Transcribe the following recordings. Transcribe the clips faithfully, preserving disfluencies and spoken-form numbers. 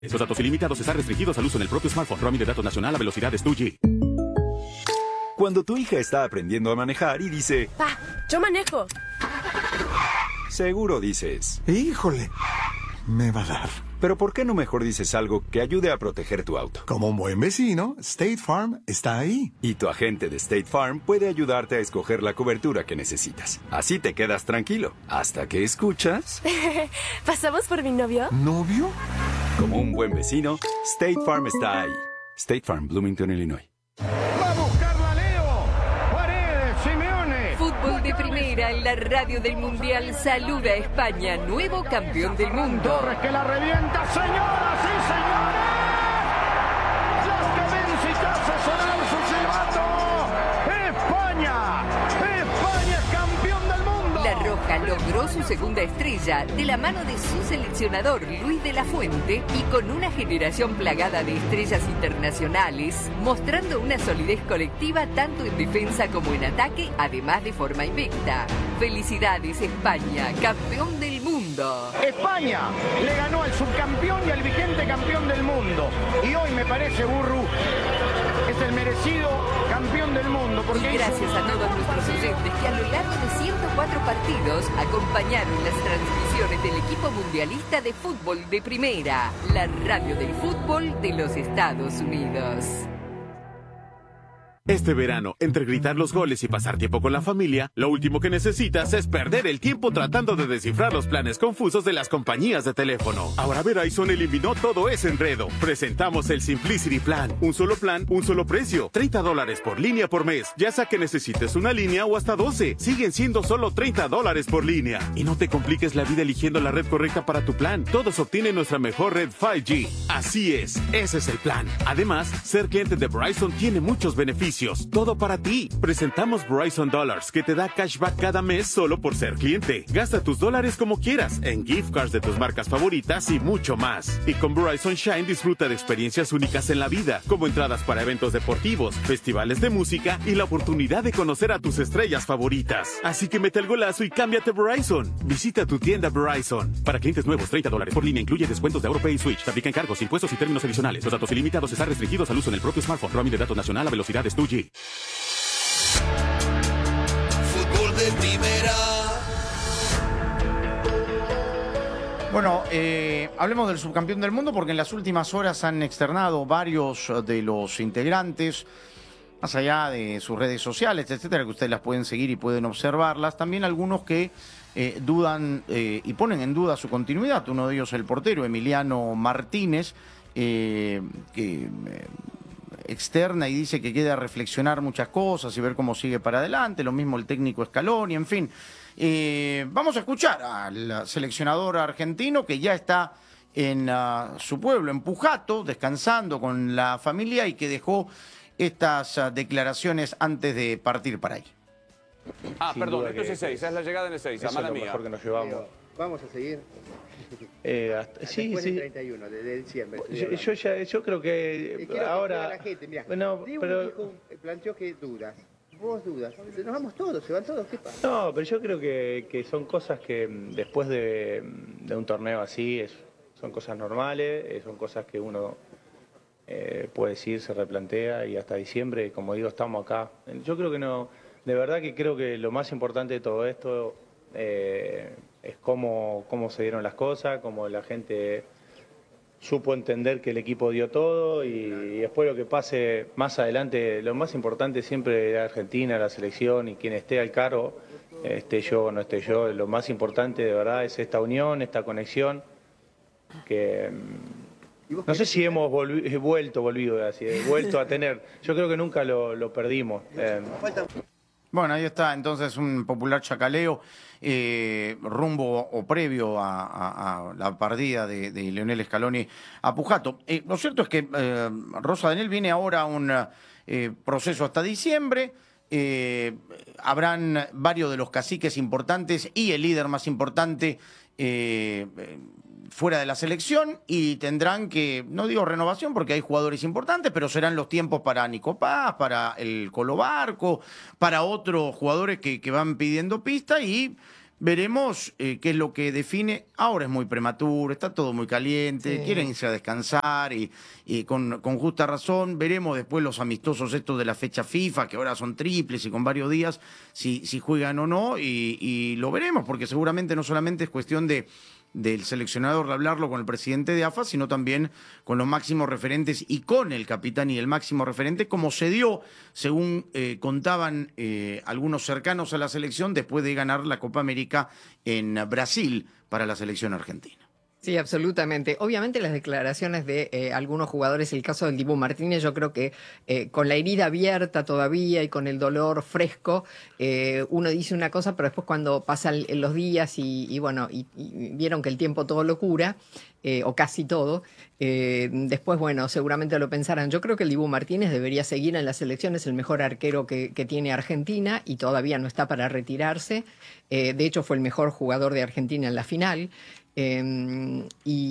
Los datos ilimitados están restringidos al uso en el propio smartphone. Roaming de datos nacional a velocidades dos G. Cuando tu hija está aprendiendo a manejar y dice... Pa, yo manejo. Seguro dices... Híjole, me va a dar. Pero ¿por qué no mejor dices algo que ayude a proteger tu auto? Como un buen vecino, State Farm está ahí. Y tu agente de State Farm puede ayudarte a escoger la cobertura que necesitas. Así te quedas tranquilo, hasta que escuchas... ¿Pasamos por mi novio? ¿Novio? Como un buen vecino, State Farm está ahí. State Farm, Bloomington, Illinois. ¡Va a buscarla Leo! ¡Paredes, Simeone! Fútbol de primera en la radio del Mundial saluda a España, nuevo campeón del mundo. Torres que la revienta, señoras y señores. Las que ven si te hace sonar su silbato. ¡España! ¡España es campeón del mundo! La Roja logró su segunda estrella de la mano de su seleccionador Luis de la Fuente y con una generación plagada de estrellas internacionales, mostrando una solidez colectiva tanto en defensa como en ataque, además de forma invicta. Felicidades España, campeón del mundo. España le ganó al subcampeón y al vigente campeón del mundo. Y hoy me parece, Burru, es el merecido campeón del mundo. Porque y gracias a todos nuestros oyentes que a lo largo de ciento cuatro partidos acompañaron las transmisiones del equipo mundialista de fútbol de primera, la radio del fútbol de los Estados Unidos. Este verano, entre gritar los goles y pasar tiempo con la familia, lo último que necesitas es perder el tiempo tratando de descifrar los planes confusos de las compañías de teléfono. Ahora Verizon eliminó todo ese enredo. Presentamos el Simplicity Plan. Un solo plan, un solo precio. treinta dólares por línea por mes. Ya sea que necesites una línea o hasta doce. Siguen siendo solo treinta dólares por línea. Y no te compliques la vida eligiendo la red correcta para tu plan. Todos obtienen nuestra mejor red cinco G. Así es, ese es el plan. Además, ser cliente de Verizon tiene muchos beneficios. Todo para ti. Presentamos Verizon Dollars, que te da cashback cada mes solo por ser cliente. Gasta tus dólares como quieras, en gift cards de tus marcas favoritas y mucho más. Y con Verizon Shine disfruta de experiencias únicas en la vida, como entradas para eventos deportivos, festivales de música y la oportunidad de conocer a tus estrellas favoritas. Así que mete el golazo y cámbiate Verizon. Visita tu tienda Verizon. Para clientes nuevos, treinta dólares por línea incluye descuentos de AuroPay y Switch. Te aplican cargos, impuestos y términos adicionales. Los datos ilimitados están restringidos al uso en el propio smartphone. Roaming de datos nacional a velocidades dos G. Fútbol de primera. Bueno, eh, hablemos del subcampeón del mundo porque en las últimas horas han externado varios de los integrantes, más allá de sus redes sociales, etcétera, que ustedes las pueden seguir y pueden observarlas, también algunos que eh, dudan eh, y ponen en duda su continuidad. Uno de ellos el portero Emiliano Martínez, eh, que... Eh, externa y dice que queda reflexionar muchas cosas y ver cómo sigue para adelante, lo mismo el técnico Scaloni, en fin. Eh, vamos a escuchar al seleccionador argentino que ya está en uh, su pueblo, en Pujato, descansando con la familia y que dejó estas uh, declaraciones antes de partir para ahí. Ah, Sin perdón, esto es el seis, es la llegada en el seis, a mala mía. Mejor que nos llevamos. Vamos a seguir. Eh, hasta, sí, Después sí. del treinta y uno de diciembre. Yo, yo, ya, yo creo que ahora... Que la gente, mirá, bueno, Diego pero... dijo, planteó que dudas. Vos dudas. Nos vamos todos, se van todos. ¿Qué pasa? No, pero yo creo que, que son cosas que después de, de un torneo así es, son cosas normales, eh, son cosas que uno eh, puede decir, se replantea y hasta diciembre, como digo, estamos acá. Yo creo que no... De verdad que creo que lo más importante de todo esto... Eh, es cómo, cómo se dieron las cosas, cómo la gente supo entender que el equipo dio todo y, y después lo que pase más adelante, lo más importante siempre es Argentina, la selección y quien esté al cargo, esté yo o no esté yo, lo más importante de verdad es esta unión, esta conexión, que no sé si hemos volvi, vuelto, volvido, así, vuelto a tener, yo creo que nunca lo, lo perdimos. Eh. Bueno, ahí está entonces un popular chacaleo eh, rumbo o previo a, a, a la partida de, de Lionel Scaloni a Pujato. Eh, lo cierto es que eh, Rosa Daniel viene ahora a un eh, proceso hasta diciembre. Eh, habrán varios de los caciques importantes y el líder más importante eh, fuera de la selección y tendrán que, no digo renovación porque hay jugadores importantes, pero serán los tiempos para Nico Paz, para el Colo Barco, para otros jugadores que, que van pidiendo pista y veremos eh, qué es lo que define. Ahora es muy prematuro, está todo muy caliente, Sí. quieren irse a descansar y, y con, con justa razón. Veremos después los amistosos estos de la fecha FIFA, que ahora son triples y con varios días, si, si juegan o no, y, y lo veremos, porque seguramente no solamente es cuestión de del seleccionador de hablarlo con el presidente de A F A, sino también con los máximos referentes y con el capitán y el máximo referente, como se dio, según eh, contaban eh, algunos cercanos a la selección, después de ganar la Copa América en Brasil para la selección argentina. Sí, absolutamente. Obviamente las declaraciones de eh, algunos jugadores, el caso del Dibu Martínez, yo creo que eh, con la herida abierta todavía y con el dolor fresco, eh, uno dice una cosa, pero después cuando pasan los días y, y bueno, y, y vieron que el tiempo todo lo cura, eh, o casi todo, eh, después, bueno, seguramente lo pensarán. Yo creo que el Dibu Martínez debería seguir en la selección, es el mejor arquero que, que tiene Argentina y todavía no está para retirarse. Eh, de hecho, fue el mejor jugador de Argentina en la final. Eh,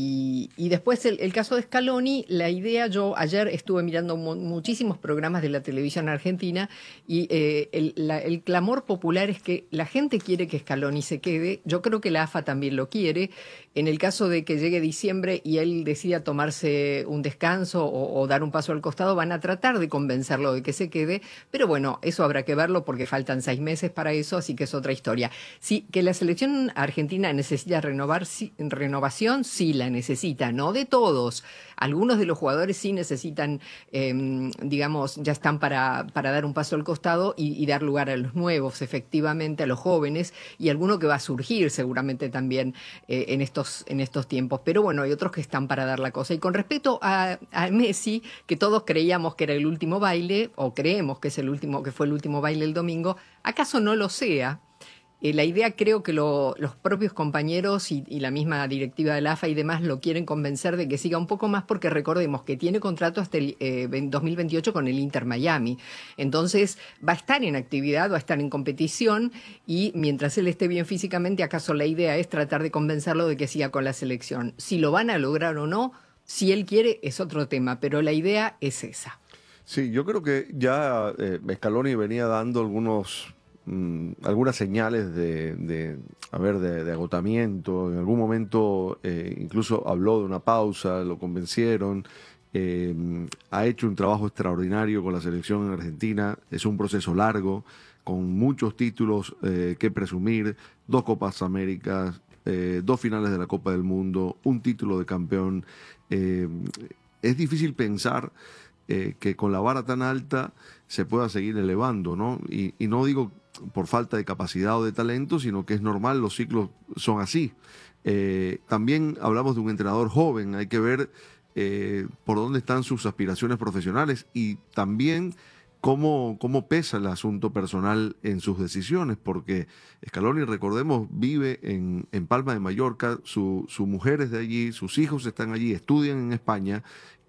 y, y después el, el caso de Scaloni, la idea, yo ayer estuve mirando mu muchísimos programas de la televisión argentina y eh, el, la, el clamor popular es que la gente quiere que Scaloni se quede. Yo creo que la A F A también lo quiere. En el caso de que llegue diciembre y él decida tomarse un descanso o, o dar un paso al costado, van a tratar de convencerlo de que se quede, pero bueno, eso habrá que verlo porque faltan seis meses para eso, así que es otra historia. Sí, que la selección argentina necesita renovar, sí, renovación, sí la necesita, no de todos. Algunos de los jugadores sí necesitan, eh, digamos, ya están para, para dar un paso al costado y, y dar lugar a los nuevos, efectivamente, a los jóvenes, y alguno que va a surgir seguramente también eh, en estos, en estos tiempos. Pero bueno, hay otros que están para dar la cosa. Y con respecto a, a Messi, que todos creíamos que era el último baile, o creemos que es el último, que fue el último baile el domingo, ¿acaso no lo sea? Eh, la idea, creo que lo, los propios compañeros y, y la misma directiva de la A F A y demás lo quieren convencer de que siga un poco más, porque recordemos que tiene contrato hasta el eh, dos mil veintiocho con el Inter Miami. Entonces va a estar en actividad, va a estar en competición, y mientras él esté bien físicamente, acaso la idea es tratar de convencerlo de que siga con la selección. Si lo van a lograr o no, si él quiere, es otro tema, pero la idea es esa. Sí, yo creo que ya eh, Scaloni venía dando algunos... algunas señales de, de, a ver, de, de agotamiento. En algún momento eh, incluso habló de una pausa, lo convencieron. Eh, ha hecho un trabajo extraordinario con la selección en Argentina. Es un proceso largo, con muchos títulos eh, que presumir, dos Copas Américas, eh, dos finales de la Copa del Mundo, un título de campeón. Eh, es difícil pensar eh, que con la vara tan alta se pueda seguir elevando, ¿no? Y, y no digo por falta de capacidad o de talento, sino que es normal, los ciclos son así. Eh, también hablamos de un entrenador joven, hay que ver eh, por dónde están sus aspiraciones profesionales y también cómo, cómo pesa el asunto personal en sus decisiones, porque Scaloni, recordemos, vive en, en Palma de Mallorca, su, su mujer es de allí, sus hijos están allí, estudian en España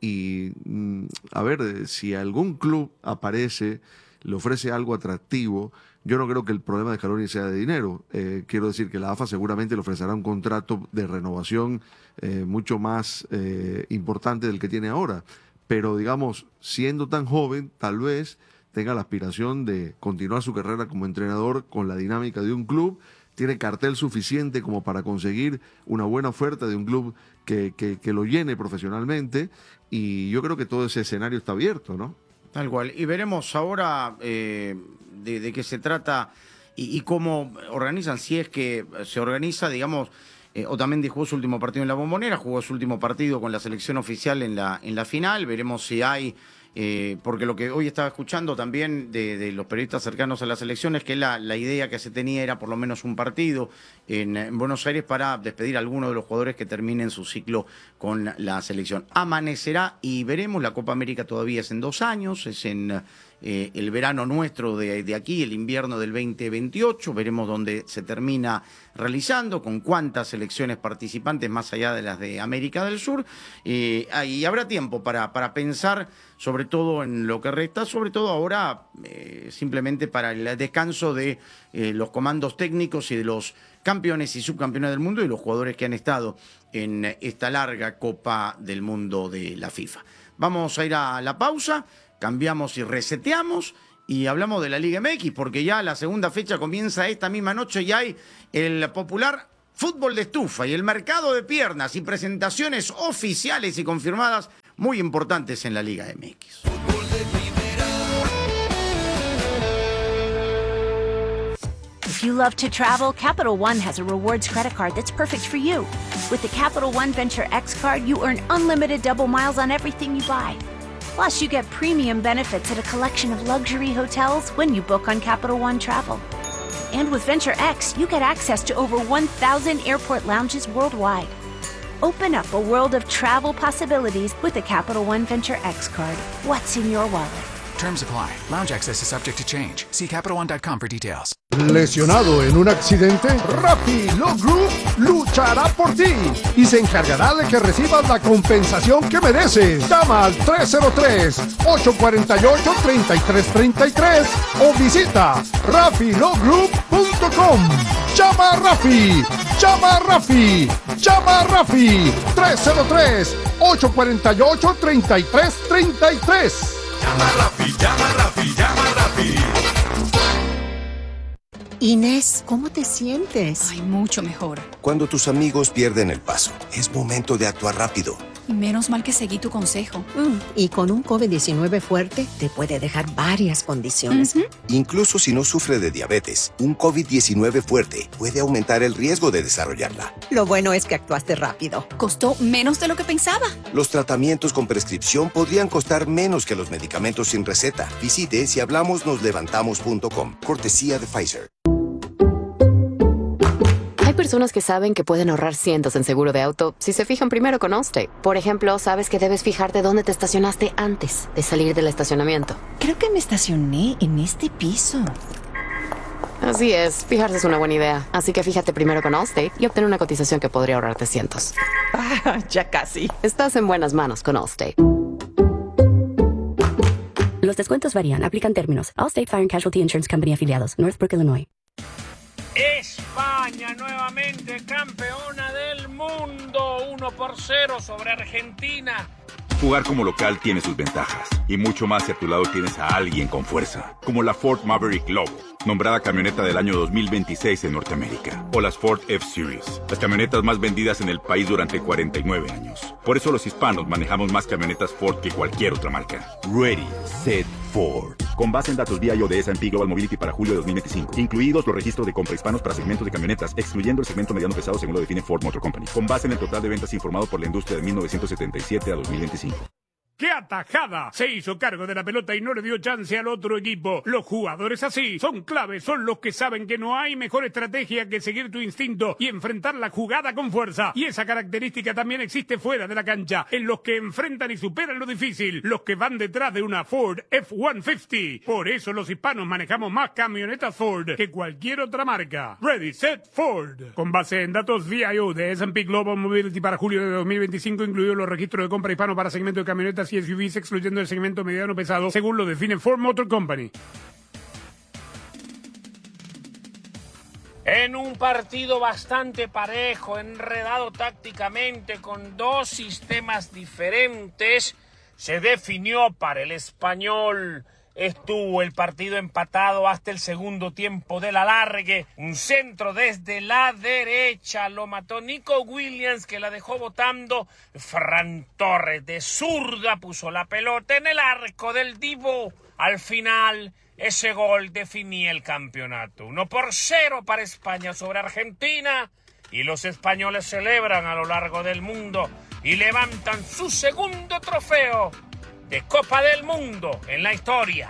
y, a ver, si algún club aparece, le ofrece algo atractivo, yo no creo que el problema de Scaloni sea de dinero. Eh, quiero decir que la A F A seguramente le ofrecerá un contrato de renovación eh, mucho más eh, importante del que tiene ahora. Pero, digamos, siendo tan joven, tal vez tenga la aspiración de continuar su carrera como entrenador con la dinámica de un club. Tiene cartel suficiente como para conseguir una buena oferta de un club que, que, que lo llene profesionalmente. Y yo creo que todo ese escenario está abierto, ¿no? Tal cual. Y veremos ahora eh, de, de qué se trata y, y cómo organizan, si es que se organiza, digamos, eh, Otamendi jugó su último partido en la Bombonera, jugó su último partido con la selección oficial en la, en la final, veremos si hay, eh, porque lo que hoy estaba escuchando también de, de los periodistas cercanos a la selección es que la, la idea que se tenía era por lo menos un partido en, en Buenos Aires para despedir a algunos de los jugadores que terminen su ciclo con la selección. Amanecerá y veremos, la Copa América todavía es en dos años, es en eh, el verano nuestro de, de aquí, el invierno del veinte veintiocho, veremos dónde se termina realizando, con cuántas selecciones participantes más allá de las de América del Sur, eh, y habrá tiempo para, para pensar sobre todo en lo que resta, sobre todo ahora eh, simplemente para el descanso de eh, los comandos técnicos y de los campeones y subcampeones del mundo y los jugadores que han estado en esta larga Copa del Mundo de la FIFA. Vamos a ir a la pausa, cambiamos y reseteamos y hablamos de la Liga M X, porque ya la segunda fecha comienza esta misma noche y hay el popular fútbol de estufa y el mercado de piernas y presentaciones oficiales y confirmadas muy importantes en la Liga M X. If you love to travel, Capital One has a rewards credit card that's perfect for you. With the Capital One Venture X card, you earn unlimited double miles on everything you buy. Plus, you get premium benefits at a collection of luxury hotels when you book on Capital One Travel. And with Venture X, you get access to over one thousand airport lounges worldwide. Open up a world of travel possibilities with the Capital One Venture X card. What's in your wallet? Terms apply. Lounge access is subject to change. See Capital One dot com for details. ¿Lesionado en un accidente? Rappi Law Group luchará por ti y se encargará de que recibas la compensación que mereces. Llama al tres cero tres, ocho cuatro ocho, tres tres tres tres o visita rappi law group punto com. Llama a Rappi, llama a Rappi, llama a Rappi. tres cero tres, ocho cuatro ocho, tres tres tres tres. Llama a Rappi, llama a Rappi, llama a Rappi. Inés, ¿cómo te sientes? Ay, mucho mejor. Cuando tus amigos pierden el paso, es momento de actuar rápido. Menos mal que seguí tu consejo. Mm, y con un COVID diecinueve fuerte, te puede dejar varias condiciones. Uh-huh. Incluso si no sufre de diabetes, un COVID diecinueve fuerte puede aumentar el riesgo de desarrollarla. Lo bueno es que actuaste rápido. Costó menos de lo que pensaba. Los tratamientos con prescripción podrían costar menos que los medicamentos sin receta. Visite si hablamos nos levantamos punto com. Cortesía de Pfizer. Hay personas que saben que pueden ahorrar cientos en seguro de auto si se fijan primero con Allstate. Por ejemplo, sabes que debes fijarte dónde te estacionaste antes de salir del estacionamiento. Creo que me estacioné en este piso. Así es, fijarse es una buena idea. Así que fíjate primero con Allstate y obtén una cotización que podría ahorrarte cientos. Ah, ya casi. Estás en buenas manos con Allstate. Los descuentos varían, aplican términos. Allstate Fire and Casualty Insurance Company afiliados, Northbrook, Illinois. España nuevamente campeona del mundo, uno por cero sobre Argentina. Jugar como local tiene sus ventajas, y mucho más si a tu lado tienes a alguien con fuerza, como la Ford Maverick Lobo, nombrada camioneta del año dos mil veintiséis en Norteamérica, o las Ford F-Series, las camionetas más vendidas en el país durante cuarenta y nueve años. Por eso los hispanos manejamos más camionetas Ford que cualquier otra marca. Ready, Set, Ford. Con base en datos V I O de S and P Global Mobility para julio de dos mil veinticinco, incluidos los registros de compra hispanos para segmentos de camionetas, excluyendo el segmento mediano pesado según lo define Ford Motor Company. Con base en el total de ventas informado por la industria de mil novecientos setenta y siete a dos mil veinticinco. ¡Qué atajada! Se hizo cargo de la pelota y no le dio chance al otro equipo. Los jugadores así son claves, son los que saben que no hay mejor estrategia que seguir tu instinto y enfrentar la jugada con fuerza. Y esa característica también existe fuera de la cancha, en los que enfrentan y superan lo difícil, los que van detrás de una Ford F ciento cincuenta. Por eso los hispanos manejamos más camionetas Ford que cualquier otra marca. Ready, Set, Ford. Con base en datos V I O de S and P Global Mobility para julio de dos mil veinticinco, incluidos los registros de compra hispano para segmento de camionetas y S U Vs, excluyendo el segmento mediano pesado, según lo define Ford Motor Company. En un partido bastante parejo, enredado tácticamente, con dos sistemas diferentes, se definió para el Español. Estuvo el partido empatado hasta el segundo tiempo del alargue. Un centro desde la derecha lo mató Nico Williams, que la dejó botando. Ferran Torres de zurda puso la pelota en el arco del Divo. Al final, ese gol definía el campeonato. Uno por cero para España sobre Argentina. Y los españoles celebran a lo largo del mundo y levantan su segundo trofeo de Copa del Mundo en la historia.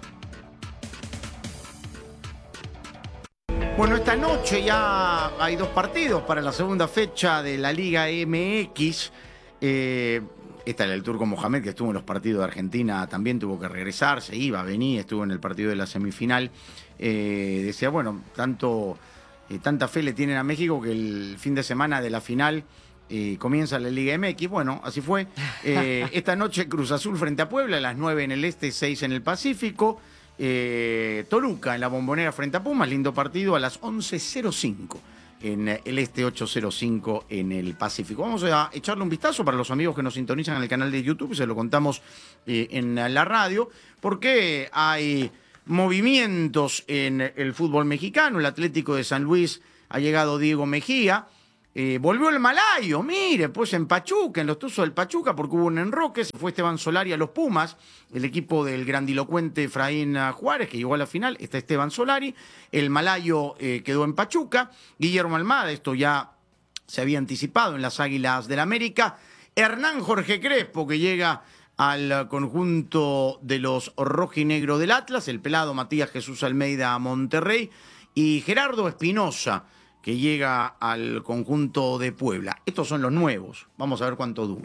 Bueno, esta noche ya hay dos partidos para la segunda fecha de la Liga M X. Eh, está el Turco Mohamed, que estuvo en los partidos de Argentina, también tuvo que regresar, se iba, venía, estuvo en el partido de la semifinal. Eh, decía, bueno, tanto, eh, tanta fe le tienen a México que el fin de semana de la final Eh, comienza la Liga M X. Bueno, así fue. Eh, esta noche Cruz Azul frente a Puebla, a las nueve en el este, seis en el Pacífico. Eh, Toluca en la Bombonera frente a Pumas, lindo partido, a las once cero cinco en el este, ocho cero cinco en el Pacífico. Vamos a echarle un vistazo para los amigos que nos sintonizan en el canal de YouTube, se lo contamos eh, en la radio, porque hay movimientos en el fútbol mexicano. El Atlético de San Luis ha llegado Diego Mejía. Eh, volvió el malayo, mire, pues en Pachuca, en los Tuzos del Pachuca, porque hubo un enroque, se fue Esteban Solari a los Pumas, el equipo del grandilocuente Efraín Juárez, que llegó a la final, está Esteban Solari, el malayo eh, quedó en Pachuca, Guillermo Almada, esto ya se había anticipado en las Águilas del América, Hernán Jorge Crespo, que llega al conjunto de los rojinegros del Atlas, el pelado Matías Jesús Almeida a Monterrey, y Gerardo Espinosa, que llega al conjunto de Puebla. Estos son los nuevos. Vamos a ver cuánto dura.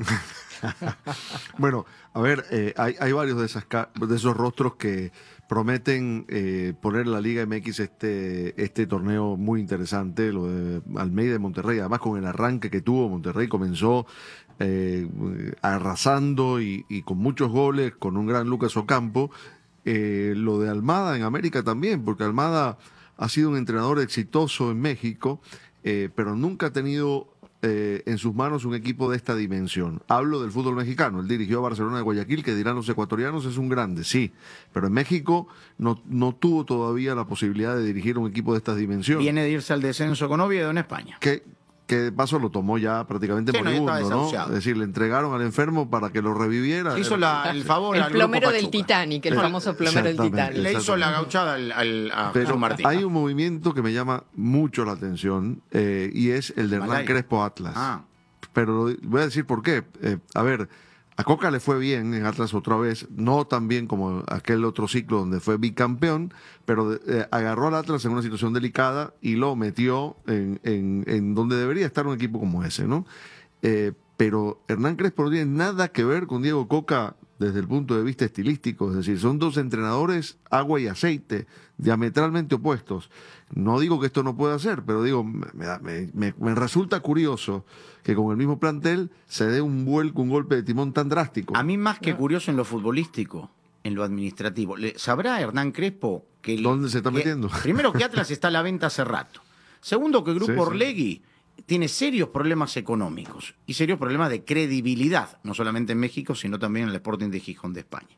Bueno, a ver, eh, hay, hay varios de, esas, de esos rostros que prometen eh, poner en la Liga M X este, este torneo muy interesante, lo de Almeida de Monterrey, además con el arranque que tuvo. Monterrey comenzó eh, arrasando y, y con muchos goles, con un gran Lucas Ocampo. Eh, lo de Almada en América también, porque Almada ha sido un entrenador exitoso en México, eh, pero nunca ha tenido eh, en sus manos un equipo de esta dimensión. Hablo del fútbol mexicano. Él dirigió a Barcelona de Guayaquil, que dirán los ecuatorianos, es un grande, sí. Pero en México no, no tuvo todavía la posibilidad de dirigir un equipo de estas dimensiones. Viene de irse al descenso con Oviedo en España. Que, que de paso lo tomó ya prácticamente sí, moribundo, no, ¿no? Es decir, le entregaron al enfermo para que lo reviviera. Hizo la, el favor el al plomero grupo del Pachuca. Titanic, el famoso plomero del Titanic. Le hizo la gauchada al, al, a Pero Jesús Martín. hay un movimiento que me llama mucho la atención eh, y es el de Hernán Malay. Crespo Atlas. Ah. Pero voy a decir por qué. Eh, a ver, a Coca le fue bien en Atlas otra vez, no tan bien como aquel otro ciclo donde fue bicampeón, pero eh, agarró al Atlas en una situación delicada y lo metió en, en, en donde debería estar un equipo como ese, ¿no? Eh, pero Hernán Crespo no tiene nada que ver con Diego Coca desde el punto de vista estilístico, es decir, son dos entrenadores agua y aceite, diametralmente opuestos. No digo que esto no pueda ser, pero digo, me, me, me, me resulta curioso que con el mismo plantel se dé un vuelco, un golpe de timón tan drástico. A mí más que curioso en lo futbolístico, en lo administrativo. ¿Sabrá Hernán Crespo que... ¿Dónde se está que, metiendo? Primero, que Atlas está a la venta hace rato. Segundo, que el Grupo Sí, sí. Orlegui tiene serios problemas económicos y serios problemas de credibilidad, no solamente en México, sino también en el Sporting de Gijón de España.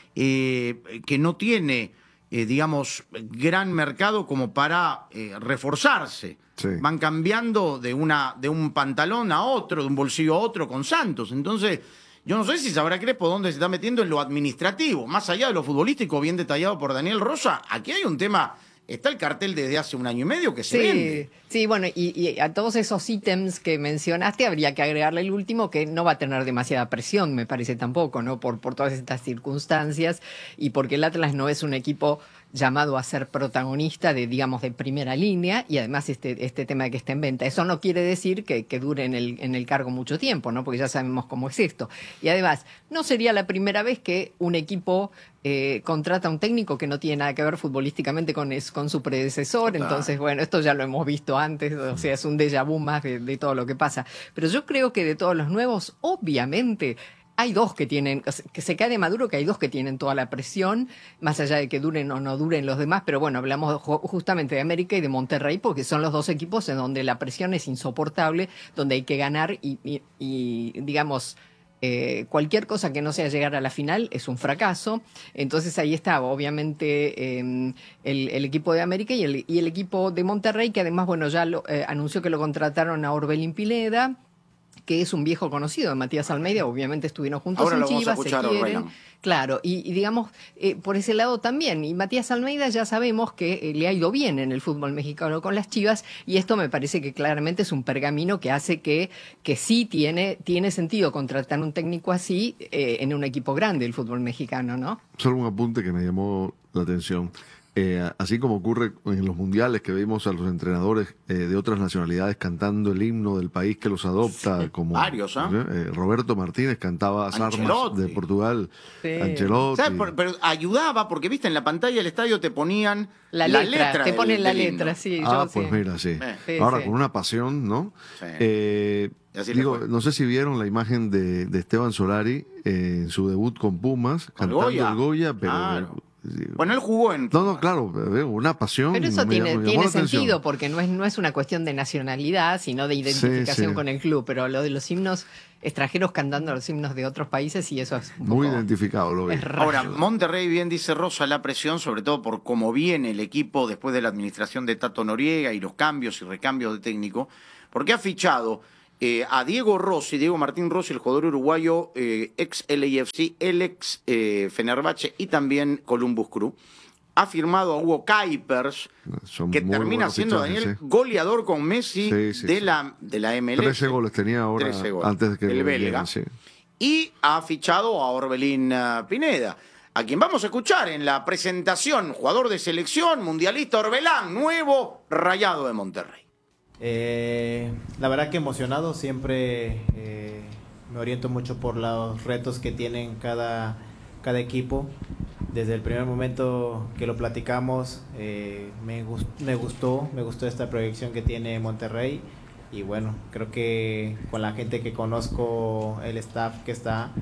Eh, que no tiene, eh, digamos, gran mercado como para eh, reforzarse. Sí. Van cambiando de, una, de un pantalón a otro, de un bolsillo a otro con Santos. Entonces, yo no sé si sabrá Crespo dónde se está metiendo en lo administrativo. Más allá de lo futbolístico, bien detallado por Daniel Rosa, aquí hay un tema... Está el cartel desde hace un año y medio que se Sí, vende. sí, bueno, y, y a todos esos ítems que mencionaste habría que agregarle el último, que no va a tener demasiada presión, me parece tampoco, ¿no? Por, por todas estas circunstancias y porque el Atlas no es un equipo llamado a ser protagonista de, digamos, de primera línea, y además este, este tema de que está en venta. Eso no quiere decir que, que dure en el, en el cargo mucho tiempo, ¿no? Porque ya sabemos cómo es esto. Y además, no sería la primera vez que un equipo eh, contrata a un técnico que no tiene nada que ver futbolísticamente con, es, con su predecesor. Total. Entonces, bueno, esto ya lo hemos visto antes, o sea, es un déjà vu más de, de todo lo que pasa. Pero yo creo que de todos los nuevos, obviamente... Hay dos que tienen, que se cae de Maduro, que hay dos que tienen toda la presión, más allá de que duren o no duren los demás, pero bueno, hablamos justamente de América y de Monterrey, porque son los dos equipos en donde la presión es insoportable, donde hay que ganar y, y, y digamos, eh, cualquier cosa que no sea llegar a la final es un fracaso. Entonces ahí está, obviamente, eh, el, el equipo de América y el, y el equipo de Monterrey, que además, bueno, ya lo, eh, anunció que lo contrataron a Orbelín Pineda, que es un viejo conocido de Matías Almeida, obviamente estuvieron juntos Ahora en lo vamos a Chivas, se escuchar, quieren. Orellana. Claro, y, y digamos, eh, por ese lado también. Y Matías Almeida ya sabemos que eh, le ha ido bien en el fútbol mexicano con las Chivas, y esto me parece que claramente es un pergamino que hace que, que sí tiene, tiene sentido contratar un técnico así eh, en un equipo grande del fútbol mexicano, ¿no? Solo un apunte que me llamó la atención. Eh, así como ocurre en los mundiales que vimos a los entrenadores eh, de otras nacionalidades cantando el himno del país que los adopta, como varios, ¿ah? eh, Roberto Martínez cantaba As Armas Ancelotti. de Portugal, Sí. Ancelotti. ¿Sabes? Por- pero ayudaba, porque viste, en la pantalla del estadio te ponían La la, letra, letra. te del- ponen la del himno. letra, sí. Ah, yo pues sí. mira, sí. Sí, Ahora sí. con una pasión, ¿no? Sí. Eh, Y así le digo, fue. no sé si vieron la imagen de, de Esteban Solari eh, en su debut con Pumas, ¿Con cantando Goya? el Goya, pero Claro. Bueno, él jugó en... No, no, claro, una pasión. Pero eso me tiene, llamó- me tiene llamó la atención. sentido porque no es, no es una cuestión de nacionalidad, sino de identificación sí. con el club. Pero lo de los himnos extranjeros cantando los himnos de otros países, y eso es un Muy poco- identificado, lo vi. es raro. Ahora, Monterrey, bien dice Rosa, la presión, sobre todo por cómo viene el equipo después de la administración de Tato Noriega y los cambios y recambios de técnico, porque ha fichado eh, a Diego Rossi, Diego Martín Rossi, el jugador uruguayo, eh, ex L A F C, el ex eh, Fenerbahce y también Columbus Crew. Ha firmado a Hugo Kuipers, Son que muy termina buenos siendo, fichajes, Daniel, sí. goleador con Messi Sí, sí, de, sí. La, de la M L S. trece goles tenía ahora trece goles. antes de que El lo belga. vendieran, sí. Y ha fichado a Orbelín uh, Pineda, a quien vamos a escuchar en la presentación, jugador de selección, mundialista Orbelán, nuevo Rayado de Monterrey. Eh, la verdad que emocionado, siempre eh, me oriento mucho por los retos que tienen cada, cada equipo. Desde el primer momento que lo platicamos, eh, me, gust- me gustó, me gustó esta proyección que tiene Monterrey. Y bueno, creo que con la gente que conozco, el staff que está,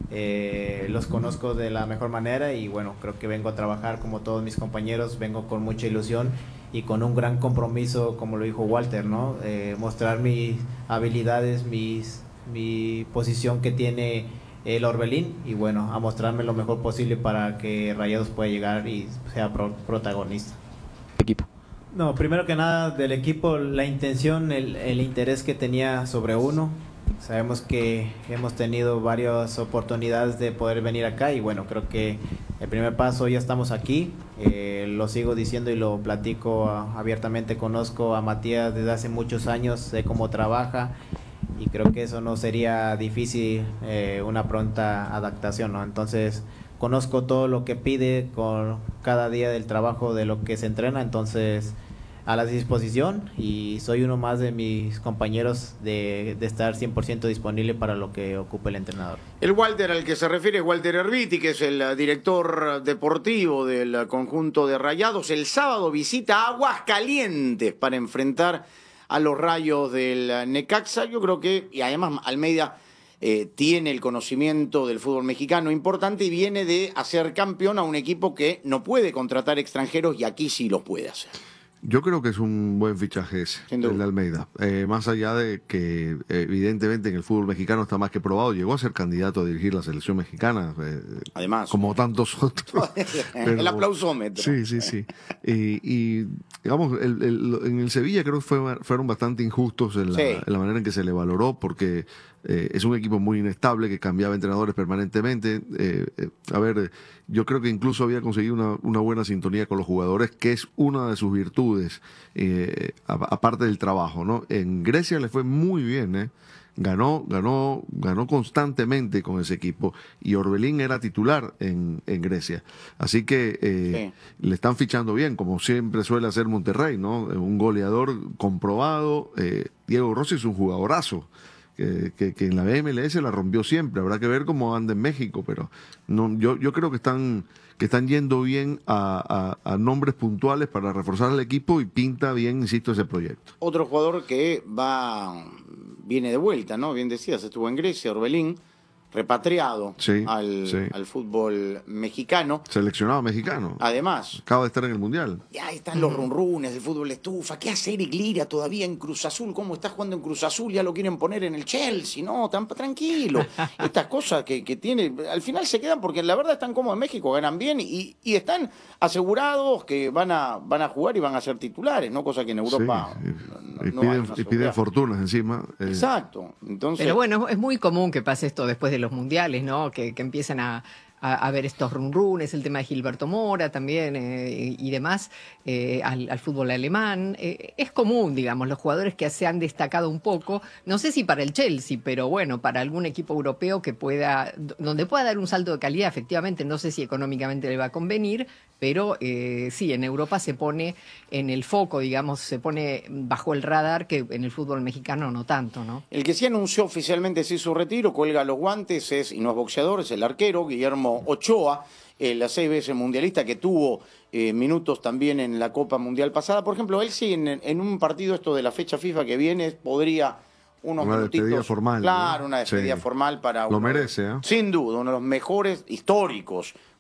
eh, los conozco de la mejor manera. Y bueno, creo que vengo a trabajar como todos mis compañeros, vengo con mucha ilusión y con un gran compromiso, como lo dijo Walter, ¿no? Eh, mostrar mis habilidades, mis, mi posición que tiene el Orbelín, y bueno, a mostrarme lo mejor posible para que Rayados pueda llegar y sea pro- protagonista. Equipo. No, primero que nada del equipo, la intención, el, el interés que tenía sobre uno. Sabemos que hemos tenido varias oportunidades de poder venir acá y bueno, creo que el primer paso ya estamos aquí. Eh, lo sigo diciendo y lo platico ah, abiertamente. Conozco a Matías desde hace muchos años, sé cómo trabaja y creo que eso no sería difícil, eh, una pronta adaptación, ¿no? Entonces conozco todo lo que pide con cada día del trabajo, de lo que se entrena, entonces a la disposición y soy uno más de mis compañeros de, de estar cien por ciento disponible para lo que ocupe el entrenador. El Walter al que se refiere es Walter Herbiti, que es el uh, director deportivo del uh, conjunto de Rayados. El sábado visita Aguascalientes para enfrentar a los Rayos del uh, Necaxa. Yo creo que, y además Almeida eh, tiene el conocimiento del fútbol mexicano importante y viene de hacer campeón a un equipo que no puede contratar extranjeros y aquí sí lo puede hacer. Yo creo que es un buen fichaje ese, el de Almeida. Eh, más allá de que evidentemente en el fútbol mexicano está más que probado, llegó a ser candidato a dirigir la selección mexicana. Eh, Además. Como tantos otros. Pero, el aplausómetro. Sí, sí, sí. Y, y digamos, el, el, en el Sevilla creo que fue, fueron bastante injustos en la, Sí. en la manera en que se le valoró, porque eh, es un equipo muy inestable que cambiaba entrenadores permanentemente. Eh, eh, a ver, yo creo que incluso había conseguido una, una buena sintonía con los jugadores, que es una de sus virtudes, eh, a- aparte del trabajo, ¿no? En Grecia le fue muy bien, ¿eh? Ganó, ganó, ganó constantemente con ese equipo y Orbelín era titular en, en Grecia. Así que eh, le están fichando bien, como siempre suele hacer Monterrey, ¿no? Un goleador comprobado. eh, Diego Rossi es un jugadorazo. Que, que, que en la M L S la rompió siempre. Habrá que ver cómo anda en México, pero no, yo, yo creo que están, que están yendo bien a, a, a nombres puntuales para reforzar el equipo y pinta bien, insisto, ese proyecto. Otro jugador que va, viene de vuelta, ¿no? Bien decías, estuvo en Grecia, Orbelín, repatriado Sí, al, sí. al fútbol mexicano. Seleccionado mexicano. Además, Acaba de estar en el Mundial. ya están los runrunes del fútbol estufa. ¿Qué hace Eric Lira todavía en Cruz Azul? ¿Cómo está jugando en Cruz Azul? Ya lo quieren poner en el Chelsea. No, tan tranquilo. Estas cosas que, que tiene, al final se quedan porque la verdad están cómodos en México, ganan bien y, y están asegurados que van a, van a jugar y van a ser titulares, ¿no? Cosa que en Europa Sí, no, y, no piden, hay una y piden seguridad. fortunas encima. eh, Exacto. Entonces, Pero bueno, es muy común que pase esto después de los mundiales, ¿no? Que, que empiezan a, a, a ver estos runrunes, el tema de Gilberto Mora también eh, y demás, eh, al, al fútbol alemán. Eh, es común, digamos, los jugadores que se han destacado un poco, no sé si para el Chelsea, pero bueno, para algún equipo europeo que pueda, donde pueda dar un salto de calidad, efectivamente, no sé si económicamente le va a convenir, pero eh, sí, en Europa se pone en el foco, digamos, se pone bajo el radar, que en el fútbol mexicano no tanto, ¿no? el que sí anunció oficialmente sí su retiro, cuelga los guantes, es, y no es boxeador, es el arquero Guillermo Ochoa, el seis veces mundialista que tuvo eh, minutos también en la Copa Mundial pasada. Por ejemplo, él sí en, en un partido esto de la fecha FIFA que viene podría unos Una minutitos. despedida formal, Claro, ¿no? una despedida Sí. formal para Lo uno de- merece, ¿eh? sin duda, uno de los mejores históricos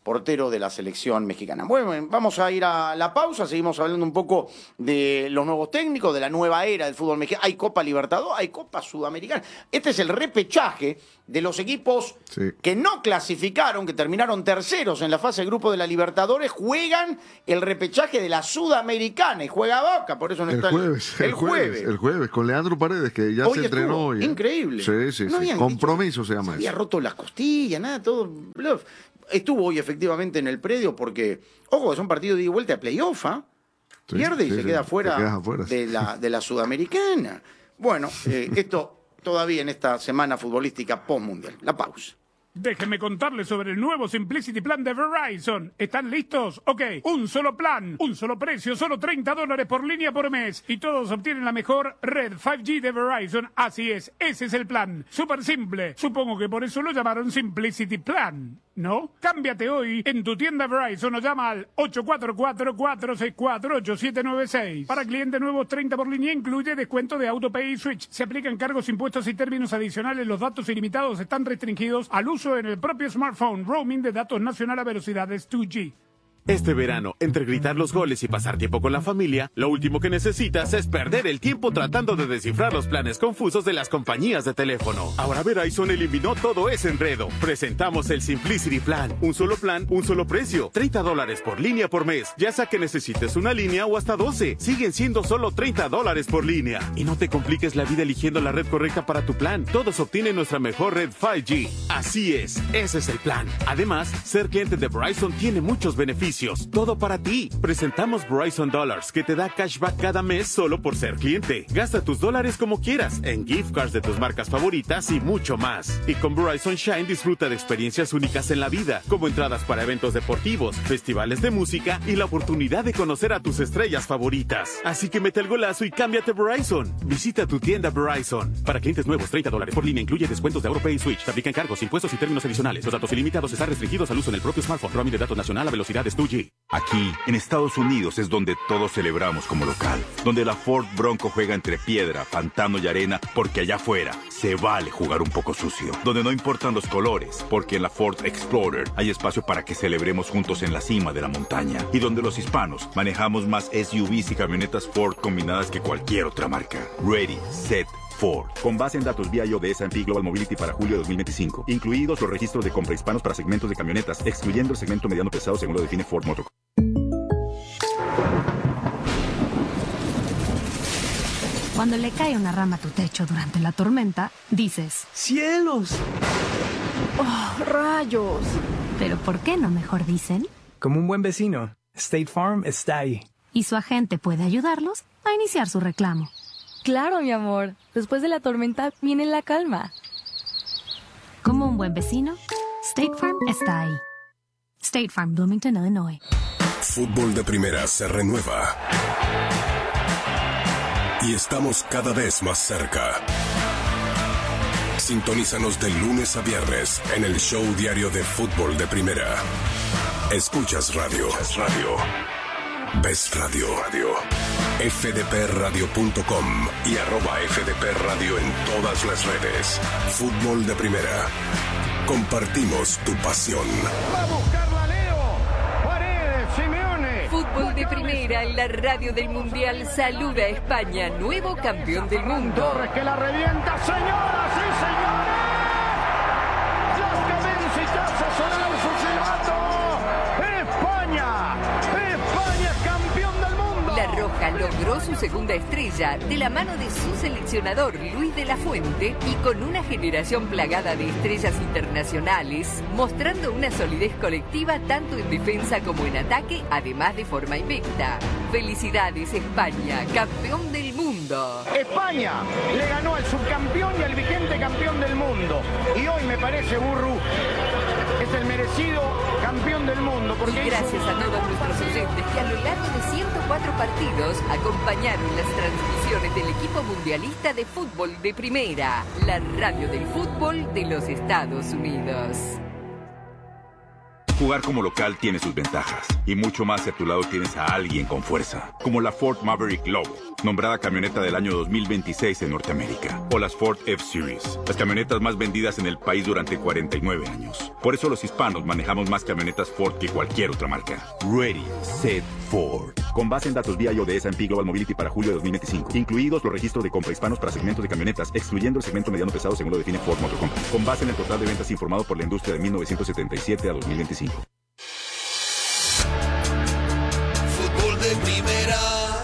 portero de la selección mexicana. Bueno, vamos a ir a la pausa, seguimos hablando un poco de los nuevos técnicos, de la nueva era del fútbol mexicano. Hay Copa Libertadores, hay Copa Sudamericana. Este es el repechaje de los equipos sí. que no clasificaron, que terminaron terceros en la fase de grupo de la Libertadores, juegan el repechaje de la Sudamericana y juega Boca, por eso no el está jueves, el, el jueves. jueves. El jueves, con Leandro Paredes, que ya hoy se entrenó hoy. Increíble. Sí, sí, no sí. Compromiso dicho, se llama se eso. Había roto las costillas, nada, todo bluff. Estuvo hoy efectivamente en el predio porque, ojo, es un partido de ida y vuelta a playoff, ¿eh? Sí, Pierde y sí, se, sí, queda fuera afuera de, la, de la Sudamericana. Bueno, eh, esto todavía en esta semana futbolística postmundial. La pausa. Déjenme contarles sobre el nuevo Simplicity Plan de Verizon. ¿Están listos? Ok, un solo plan, un solo precio, solo treinta dólares por línea por mes. Y todos obtienen la mejor red cinco G de Verizon. Así es, ese es el plan. Súper simple. Supongo que por eso lo llamaron Simplicity Plan, ¿no? Cámbiate hoy en tu tienda Verizon o llama al ocho cuatro cuatro, cuatro seis cuatro, ocho siete nueve seis. Para clientes nuevos, treinta por línea incluye descuento de AutoPay y Switch. Se aplican cargos, impuestos y términos adicionales. Los datos ilimitados están restringidos al uso en el propio smartphone. Roaming de datos nacional a velocidades dos G. Este verano, entre gritar los goles y pasar tiempo con la familia, lo último que necesitas es perder el tiempo tratando de descifrar los planes confusos de las compañías de teléfono. Ahora Verizon eliminó todo ese enredo. Presentamos el Simplicity Plan. Un solo plan, un solo precio. treinta dólares por línea por mes. Ya sea que necesites una línea o hasta doce. Siguen siendo solo treinta dólares por línea. Y no te compliques la vida eligiendo la red correcta para tu plan. Todos obtienen nuestra mejor red cinco G. Así es, ese es el plan. Además, ser cliente de Verizon tiene muchos beneficios. Todo para ti. Presentamos Verizon Dollars, que te da cashback cada mes solo por ser cliente. Gasta tus dólares como quieras, en gift cards de tus marcas favoritas y mucho más. Y con Verizon Shine disfruta de experiencias únicas en la vida, como entradas para eventos deportivos, festivales de música y la oportunidad de conocer a tus estrellas favoritas. Así que mete el golazo y cámbiate a Verizon. Visita tu tienda Verizon. Para clientes nuevos, treinta dólares por línea incluye descuentos de AutoPay y Switch. Se aplican cargos, impuestos y términos adicionales. Los datos ilimitados están restringidos al uso en el propio smartphone. Roaming de datos nacional a velocidades dos G. Aquí, en Estados Unidos, es donde todos celebramos como local. Donde la Ford Bronco juega entre piedra, pantano y arena, porque allá afuera se vale jugar un poco sucio. Donde no importan los colores, porque en la Ford Explorer hay espacio para que celebremos juntos en la cima de la montaña. Y donde los hispanos manejamos más S U Vs y camionetas Ford combinadas que cualquier otra marca. Ready, set, Ford. Con base en datos vía I O de S and P Global Mobility para julio de dos mil veinticinco. Incluidos los registros de compra hispanos para segmentos de camionetas, excluyendo el segmento mediano pesado según lo define Ford Motor. Cuando le cae una rama a tu techo durante la tormenta, dices: ¡cielos! ¡Oh, rayos! Pero ¿por qué no mejor dicen? Como un buen vecino, State Farm está ahí. Y su agente puede ayudarlos a iniciar su reclamo. Claro, mi amor. Después de la tormenta viene la calma. Como un buen vecino, State Farm está ahí. State Farm, Bloomington, Illinois. Fútbol de Primera se renueva. Y estamos cada vez más cerca. Sintonízanos de lunes a viernes en el show diario de Fútbol de Primera. Escuchas radio. Escuchas radio. Ves radio. Radio. F D P radio punto com y arroba F D P Radio en todas las redes. Fútbol de Primera. Compartimos tu pasión. ¡Va a buscarla Leo! ¡Paredes, Simeone! Fútbol de Primera en la radio del Mundial saluda a España, nuevo campeón del mundo. Torres que la revienta, señoras y señores. Las cabecitas a sonar su silbato. España, España es campeón del mundo. La Roja logró su segunda estrella de la mano de su seleccionador Luis de la Fuente y con una generación plagada de estrellas internacionales, mostrando una solidez colectiva tanto en defensa como en ataque, además de forma invicta. Felicidades España, campeón del mundo. España le ganó al subcampeón y al vigente campeón del mundo. Y hoy me parece, Burru, es el merecido campeón del mundo. Porque y gracias a todos nuestros oyentes que a lo largo de ciento cuatro partidos acompañaron las transmisiones del equipo mundialista de fútbol de Primera, la radio del fútbol de los Estados Unidos. Jugar como local tiene sus ventajas, y mucho más si a tu lado tienes a alguien con fuerza, como la Ford Maverick Lobo. nombrada camioneta del año dos mil veintiséis en Norteamérica. O las Ford F-Series, las camionetas más vendidas en el país durante cuarenta y nueve años. Por eso los hispanos manejamos más camionetas Ford que cualquier otra marca. Ready, set, Ford. Con base en datos V I O de S and P Global Mobility para julio de dos mil veinticinco, incluidos los registros de compra hispanos para segmentos de camionetas, excluyendo el segmento mediano pesado según lo define Ford Motor Company. Con base en el total de ventas informado por la industria de mil novecientos setenta y siete a dos mil veinticinco. Fútbol de primera.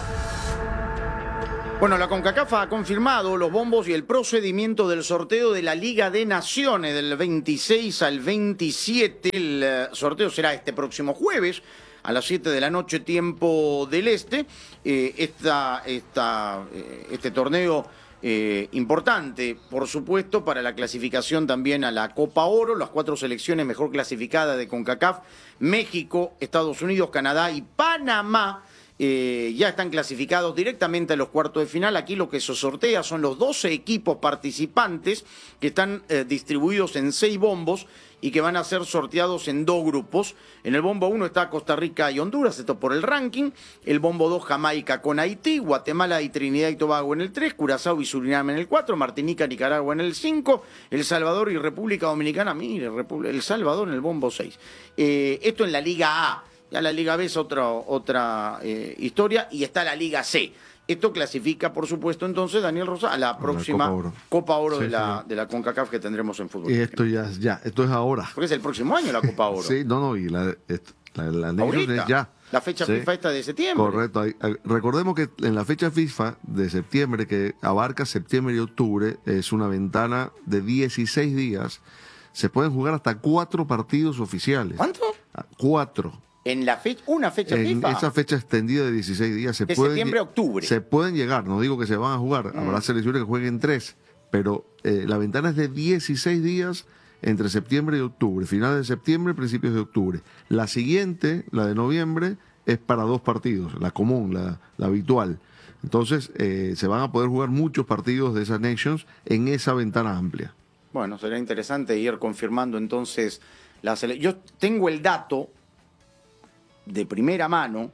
Bueno, la CONCACAF ha confirmado los bombos y el procedimiento del sorteo de la Liga de Naciones del veintiséis al veintisiete. El eh, sorteo será este próximo jueves a las siete de la noche, tiempo del este. Eh, esta, esta, eh, este torneo eh, importante, por supuesto, para la clasificación también a la Copa Oro. Las cuatro selecciones mejor clasificadas de CONCACAF: México, Estados Unidos, Canadá y Panamá. Eh, ya están clasificados directamente a los cuartos de final. Aquí lo que se sortea son los doce equipos participantes que están eh, distribuidos en seis bombos y que van a ser sorteados en dos grupos. En el bombo uno está Costa Rica y Honduras, esto por el ranking. El bombo dos, Jamaica con Haití, Guatemala y Trinidad y Tobago en el tres, Curazao y Surinam en el cuatro, Martinica, Nicaragua en el cinco, El Salvador y República Dominicana, mire, El Salvador en el bombo seis. Eh, esto en la Liga A. Ya la Liga B es otra, otra eh, historia, y está la Liga C. Esto clasifica, por supuesto, entonces, Daniel Rosa, a la próxima Copa Oro, Copa Oro sí, de, la, sí. de la CONCACAF que tendremos en fútbol. Y esto ya, ya, esto es ahora. Porque es el próximo año la Copa Oro. Sí, no, no, y la, la, la Nations Ahorita, es ya. La fecha Sí. FIFA esta de septiembre. Correcto. Hay- hay- Recordemos que en la fecha FIFA de septiembre, que abarca septiembre y octubre, es una ventana de dieciséis días. Se pueden jugar hasta cuatro partidos oficiales. ¿Cuánto? Ah, Cuatro. En la fecha, una fecha En FIFA. esa fecha extendida de dieciséis días se De pueden septiembre a lle- octubre. Se pueden llegar, no digo que se van a jugar, Mm. habrá selecciones que jueguen tres, pero eh, la ventana es de dieciséis días entre septiembre y octubre, finales de septiembre, principios de octubre. La siguiente, la de noviembre, es para dos partidos, la común, la, la habitual. Entonces eh, se van a poder jugar muchos partidos de esas Nations en esa ventana amplia. Bueno, sería interesante ir confirmando entonces la sele- Yo tengo el dato de primera mano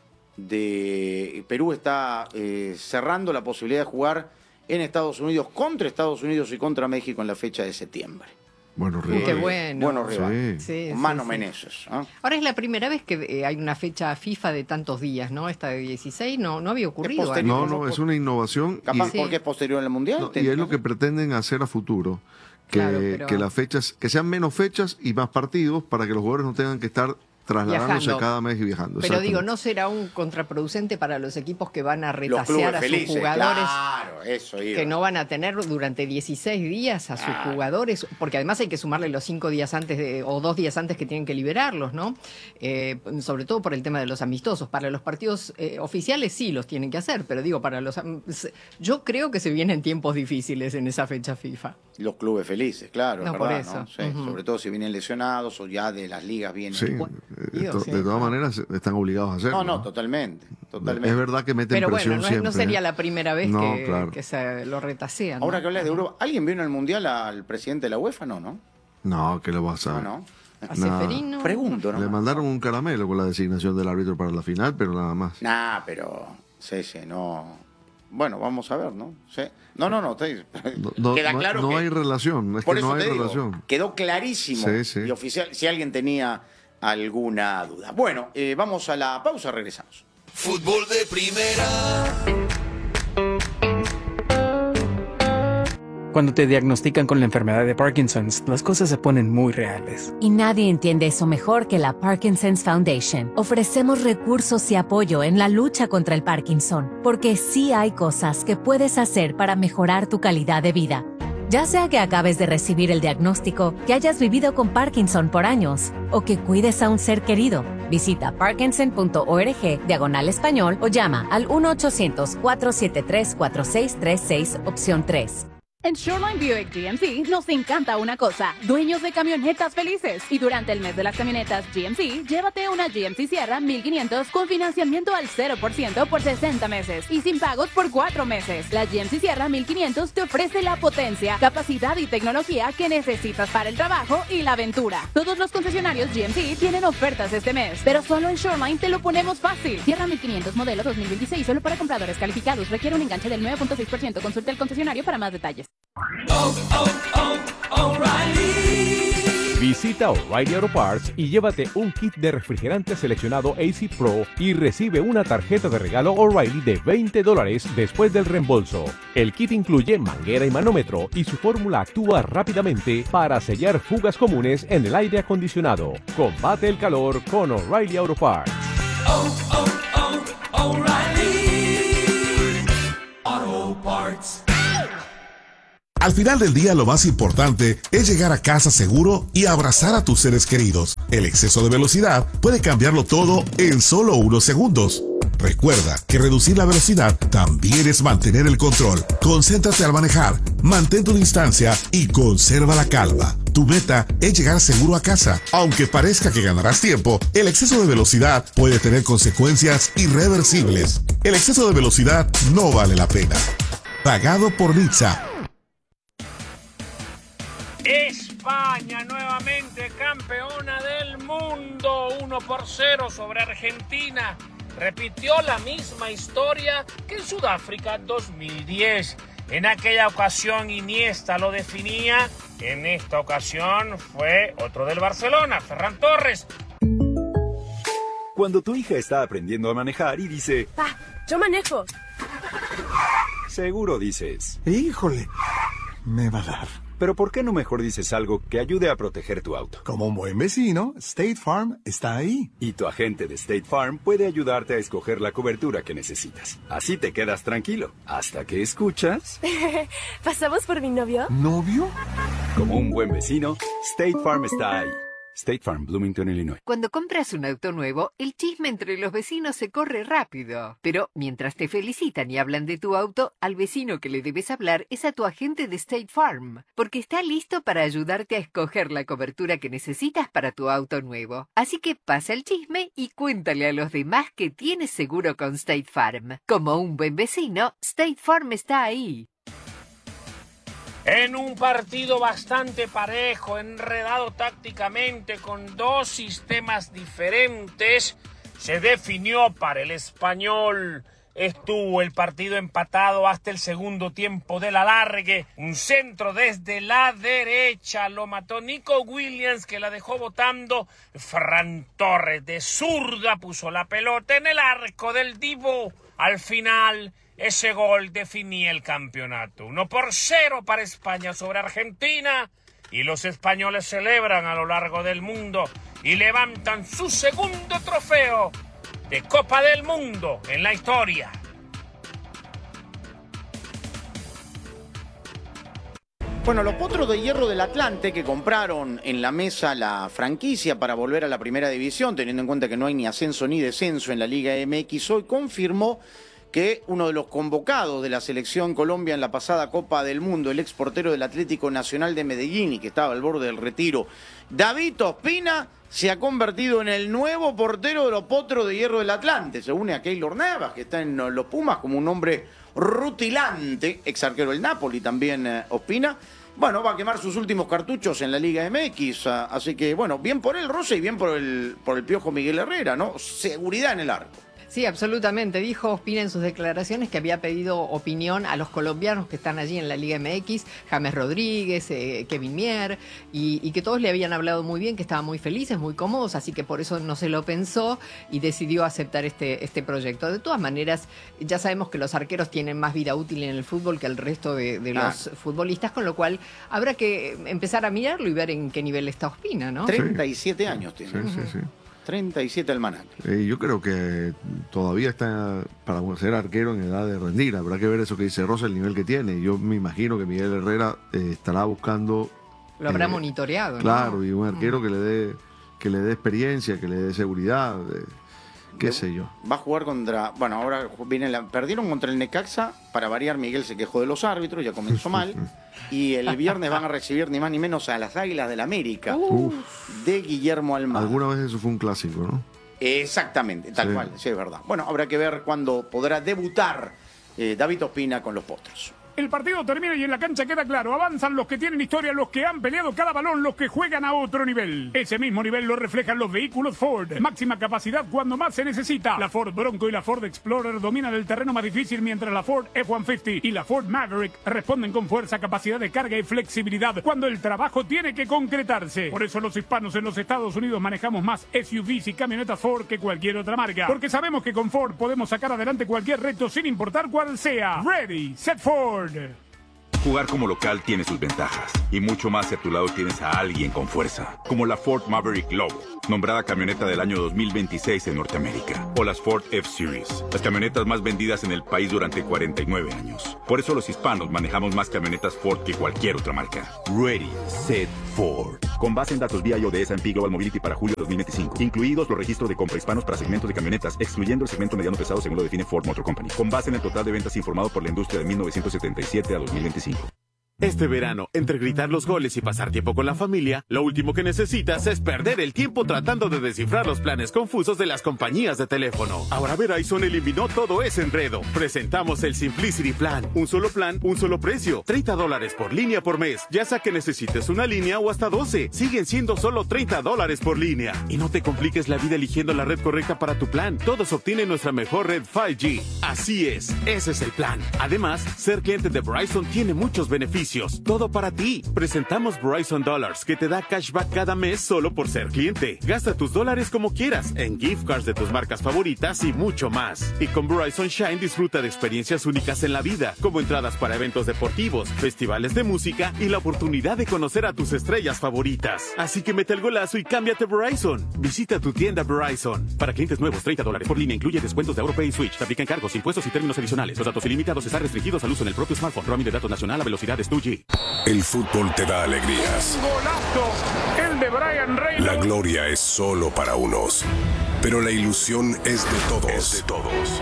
de Perú está eh, cerrando la posibilidad de jugar en Estados Unidos contra Estados Unidos y contra México en la fecha de septiembre. Bueno, Qué rival. bueno. Bueno, rival. Sí. Sí, Con sí, Mano sí. Meneses. ¿ah? Ahora es la primera vez que eh, hay una fecha FIFA de tantos días, ¿no? Esta de dieciséis no, no había ocurrido. antes. No, no, es una innovación. Capaz y- porque es posterior al Mundial. No, y es lo que pretenden hacer a futuro, que, Claro, pero- que las fechas, que sean menos fechas y más partidos para que los jugadores no tengan que estar trasladándose Viajando. cada mes y viajando. Pero digo, Exactamente. ¿no será un contraproducente para los equipos que van a Los retasear clubes a sus felices, jugadores? claro, eso iba. Que no van a tener durante dieciséis días a sus Claro. jugadores, porque además hay que sumarle los cinco días antes de, o dos días antes que tienen que liberarlos, ¿no? Eh, sobre todo por el tema de los amistosos. Para los partidos eh, oficiales sí los tienen que hacer, pero digo, para los... am- se- Yo creo que se vienen tiempos difíciles en esa fecha FIFA. Los clubes felices, claro, No, es por verdad, eso. ¿no? Sí, Ujú. Sobre todo si vienen lesionados o ya de las ligas vienen. Sí, Bueno, eh, to- de todas maneras están obligados a hacerlo. No, no, totalmente, totalmente. Es verdad que meten Pero bueno, presión no, es- siempre. no sería ¿eh? la primera vez No, que, claro. que se lo retasean. Ahora ¿no? que hablas de Europa, ¿alguien vio en el Mundial al presidente de la UEFA? No, ¿no? No, que lo vas a... No, no. ¿A Nada. Ceferino? Pregunto, ¿no? Le mandaron un caramelo con la designación del árbitro para la final, pero nada más. Nah, pero, sí, sí, no. Bueno, vamos a ver, ¿no? Sí. No, no, no. Te... No, no- Queda no- claro no que... hay relación, es Por que eso no hay te digo, relación. quedó clarísimo Sí, sí. y oficial, si alguien tenía alguna duda. Bueno, eh, vamos a la pausa, regresamos. Fútbol de primera. Cuando te diagnostican con la enfermedad de Parkinson's, las cosas se ponen muy reales. Y nadie entiende eso mejor que la Parkinson's Foundation. Ofrecemos recursos y apoyo en la lucha contra el Parkinson, porque sí hay cosas que puedes hacer para mejorar tu calidad de vida. Ya sea que acabes de recibir el diagnóstico, que hayas vivido con Parkinson por años, o que cuides a un ser querido, visita parkinson punto org diagonal español o llama al uno ochocientos, cuatro siete tres, cuatro seis tres seis opción tres. En Shoreline Buick G M C nos encanta una cosa, dueños de camionetas felices. Y durante el mes de las camionetas G M C, llévate una G M C Sierra mil quinientos con financiamiento al cero por ciento por sesenta meses y sin pagos por cuatro meses. La G M C Sierra mil quinientos te ofrece la potencia, capacidad y tecnología que necesitas para el trabajo y la aventura. Todos los concesionarios G M C tienen ofertas este mes, pero solo en Shoreline te lo ponemos fácil. Sierra mil quinientos modelo dos mil veintiséis solo para compradores calificados. Requiere un enganche del nueve punto seis por ciento. Consulte al concesionario para más detalles. Oh, oh, oh, O'Reilly. Visita O'Reilly Auto Parts y llévate un kit de refrigerante seleccionado A C Pro y recibe una tarjeta de regalo O'Reilly de veinte dólares después del reembolso. El kit incluye manguera y manómetro y su fórmula actúa rápidamente para sellar fugas comunes en el aire acondicionado. Combate el calor con O'Reilly Auto Parts. Oh, oh, oh, O'Reilly Auto Parts. Al final del día, lo más importante es llegar a casa seguro y abrazar a tus seres queridos. El exceso de velocidad puede cambiarlo todo en solo unos segundos. Recuerda que reducir la velocidad también es mantener el control. Concéntrate al manejar, mantén tu distancia y conserva la calma. Tu meta es llegar seguro a casa. Aunque parezca que ganarás tiempo, el exceso de velocidad puede tener consecuencias irreversibles. El exceso de velocidad no vale la pena. Pagado por Nizza. España nuevamente campeona del mundo, uno por cero sobre Argentina. Repitió la misma historia que en Sudáfrica dos mil diez. En aquella ocasión Iniesta lo definía, en esta ocasión fue otro del Barcelona, Ferran Torres. Cuando tu hija está aprendiendo a manejar y dice, ¡Pa, yo manejo! Seguro dices, ¡híjole! Me va a dar. Pero ¿por qué no mejor dices algo que ayude a proteger tu auto? Como un buen vecino, State Farm está ahí. Y tu agente de State Farm puede ayudarte a escoger la cobertura que necesitas. Así te quedas tranquilo, hasta que escuchas... ¿Pasamos por mi novio? ¿Novio? Como un buen vecino, State Farm está ahí. State Farm, Bloomington, Illinois. Cuando compras un auto nuevo, el chisme entre los vecinos se corre rápido. Pero mientras te felicitan y hablan de tu auto, al vecino que le debes hablar es a tu agente de State Farm, porque está listo para ayudarte a escoger la cobertura que necesitas para tu auto nuevo. Así que pasa el chisme y cuéntale a los demás que tienes seguro con State Farm. Como un buen vecino, State Farm está ahí. En un partido bastante parejo, enredado tácticamente con dos sistemas diferentes, se definió para el Español. Estuvo el partido empatado hasta el segundo tiempo del alargue. Un centro desde la derecha lo mató Nico Williams, que la dejó botando. Ferran Torres de zurda puso la pelota en el arco del Divo. Al final, ese gol definía el campeonato. Uno por cero para España sobre Argentina. Y los españoles celebran a lo largo del mundo y levantan su segundo trofeo de Copa del Mundo en la historia. Bueno, los Potros de Hierro del Atlante, que compraron en la mesa la franquicia para volver a la primera división, teniendo en cuenta que no hay ni ascenso ni descenso en la Liga M X, hoy confirmó que uno de los convocados de la selección Colombia en la pasada Copa del Mundo, el ex portero del Atlético Nacional de Medellín y que estaba al borde del retiro, David Ospina, se ha convertido en el nuevo portero de los Potros de Hierro del Atlante. Se une a Keylor Navas, que está en los Pumas como un hombre rutilante, ex arquero del Napoli también eh, Ospina. Bueno, va a quemar sus últimos cartuchos en la Liga M X, así que bueno, bien por él, Rose, y bien por el, por el Piojo Miguel Herrera, ¿no? Seguridad en el arco. Sí, absolutamente. Dijo Ospina en sus declaraciones que había pedido opinión a los colombianos que están allí en la Liga M X, James Rodríguez, eh, Kevin Mier, y, y que todos le habían hablado muy bien, que estaban muy felices, muy cómodos, así que por eso no se lo pensó y decidió aceptar este, este proyecto. De todas maneras, ya sabemos que los arqueros tienen más vida útil en el fútbol que el resto de, de ah. los futbolistas, con lo cual habrá que empezar a mirarlo y ver en qué nivel está Ospina, ¿no? treinta y siete años tiene. Sí, sí, sí. treinta y siete almanaque. Eh, yo creo que todavía está para ser arquero en edad de rendir. Habrá que ver eso que dice Rosa, el nivel que tiene. Yo me imagino que Miguel Herrera eh, estará buscando... Lo habrá eh, monitoreado, ¿no? Claro, y un arquero mm. que le dé que le dé experiencia, que le dé seguridad. Eh, qué sé yo. Va a jugar contra... Bueno, ahora viene la, perdieron contra el Necaxa. Para variar, Miguel se quejó de los árbitros, ya comenzó mal. Y el viernes van a recibir ni más ni menos a las Águilas del América. Uf. De Guillermo Almada. Alguna vez eso fue un clásico, ¿no? Exactamente, tal Sí. cual, sí, es verdad. Bueno, habrá que ver cuándo podrá debutar eh, David Ospina con los Potros. El partido termina y en la cancha queda claro. Avanzan los que tienen historia, los que han peleado cada balón, los que juegan a otro nivel. Ese mismo nivel lo reflejan los vehículos Ford. Máxima capacidad cuando más se necesita. La Ford Bronco y la Ford Explorer dominan el terreno más difícil, mientras la Ford F ciento cincuenta y la Ford Maverick responden con fuerza, capacidad de carga y flexibilidad cuando el trabajo tiene que concretarse. Por eso los hispanos en los Estados Unidos manejamos más S U Vs y camionetas Ford que cualquier otra marca. Porque sabemos que con Ford podemos sacar adelante cualquier reto sin importar cuál sea. Ready, set Ford. Jugar como local tiene sus ventajas, y mucho más si a tu lado tienes a alguien con fuerza, como la Ford Maverick Lobo, nombrada camioneta del año dos mil veintiséis en Norteamérica, o las Ford F-Series, las camionetas más vendidas en el país durante cuarenta y nueve años. Por eso los hispanos manejamos más camionetas Ford que cualquier otra marca. Ready, set, Ford. Con base en datos V I O de S and P Global Mobility para julio de dos mil veinticinco, incluidos los registros de compra hispanos para segmentos de camionetas, excluyendo el segmento mediano pesado según lo define Ford Motor Company, con base en el total de ventas informado por la industria de mil novecientos setenta y siete a dos mil veinticinco. Este verano, entre gritar los goles y pasar tiempo con la familia, lo último que necesitas es perder el tiempo tratando de descifrar los planes confusos de las compañías de teléfono. Ahora Verizon eliminó todo ese enredo. Presentamos el Simplicity Plan. Un solo plan, un solo precio. treinta dólares por línea por mes. Ya sea que necesites una línea o hasta doce. Siguen siendo solo treinta dólares por línea. Y no te compliques la vida eligiendo la red correcta para tu plan. Todos obtienen nuestra mejor red cinco G. Así es, ese es el plan. Además, ser cliente de Verizon tiene muchos beneficios. Todo para ti. Presentamos Verizon Dollars, que te da cashback cada mes solo por ser cliente. Gasta tus dólares como quieras, en gift cards de tus marcas favoritas y mucho más. Y con Verizon Shine disfruta de experiencias únicas en la vida, como entradas para eventos deportivos, festivales de música y la oportunidad de conocer a tus estrellas favoritas. Así que mete el golazo y cámbiate Verizon. Visita tu tienda Verizon. Para clientes nuevos, treinta dólares por línea incluye descuentos de AuroPay y Switch. Te aplican cargos, impuestos y términos adicionales. Los datos ilimitados están restringidos al uso en el propio smartphone. Roaming de datos nacional a velocidades dos G. El fútbol te da alegrías. Golazo, el de Brian Reynolds. La gloria es solo para unos, pero la ilusión es de todos. Es de todos.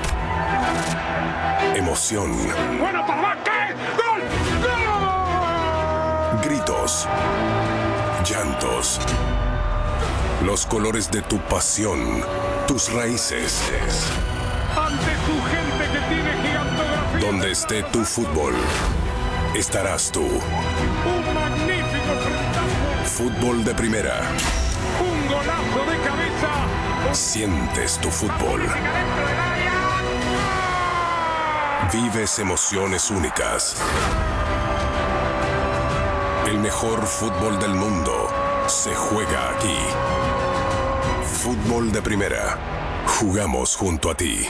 Emoción. Bueno, papá, ¿qué? ¡Gol! ¡Gol! Gritos. Llantos. Los colores de tu pasión. Tus raíces. Ante tu gente que tiene gigantografía. Donde esté tu fútbol, estarás tú. Un magnífico frentazo. Fútbol de primera. Un golazo de cabeza. Sientes tu fútbol. Vives emociones únicas. El mejor fútbol del mundo se juega aquí. Fútbol de primera. Jugamos junto a ti.